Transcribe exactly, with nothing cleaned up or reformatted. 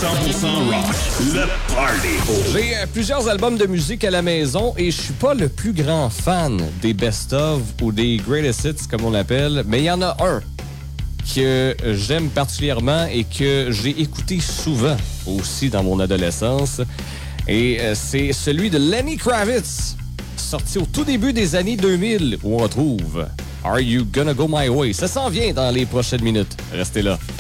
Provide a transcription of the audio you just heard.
cent pour cent rock, le party. J'ai euh, plusieurs albums de musique à la maison et je suis pas le plus grand fan des best-of ou des greatest hits, comme on appelle, mais il y en a un que j'aime particulièrement et que j'ai écouté souvent aussi dans mon adolescence. Et euh, c'est celui de Lenny Kravitz, sorti au tout début des années deux mille, où on retrouve Are You Gonna Go My Way? Ça s'en vient dans les prochaines minutes. Restez là.